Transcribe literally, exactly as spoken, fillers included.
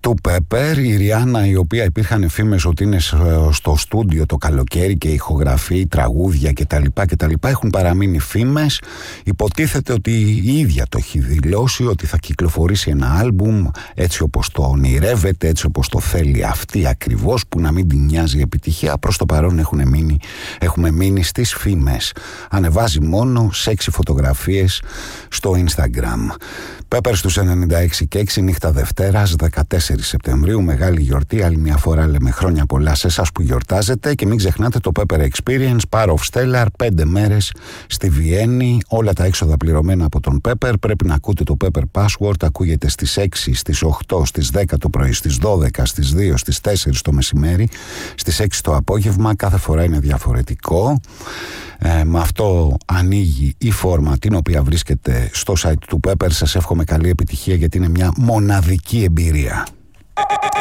του Pepper. Η Ριάννα, η οποία υπήρχαν φήμες ότι είναι στο στούντιο το καλοκαίρι και ηχογραφεί τραγούδια κτλ, κτλ, έχουν παραμείνει φήμες. Υποτίθεται ότι η ίδια το έχει δηλώσει ότι θα κυκλοφορήσει ένα άλμπουμ έτσι όπως το ονειρεύεται, έτσι όπως το θέλει αυτή ακριβώς, που να μην την νοιάζει η επιτυχία. Προς το παρόν έχουν μείνει, έχουμε μείνει στις φήμες. Ανεβάζει μόνο σεξι φωτογραφίες στο Instagram. Pepper στους ενενήντα έξι και έξι, νύχτα Δευτέρας, δεκατέσσερις Σεπτεμβρίου, μεγάλη γιορτή. Άλλη μια φορά λέμε χρόνια πολλά σε εσάς που γιορτάζετε, και μην ξεχνάτε το Pepper Experience, Power of Stellar, πέντε μέρες στη Βιέννη, όλα τα έξοδα πληρωμένα από τον Pepper. Πρέπει να ακούτε το Pepper Password, ακούγεται στις έξι, στις οκτώ, στις δέκα το πρωί, στις δώδεκα, στις δύο, στις τέσσερις το μεσημέρι, στις έξι το απόγευμα, κάθε φορά είναι διαφορετικό. Ε, με αυτό ανοίγει η φόρμα την οποία βρίσκεται στο site του Pepper. Σας εύχομαι καλή επιτυχία, γιατί είναι μια μοναδική εμπειρία.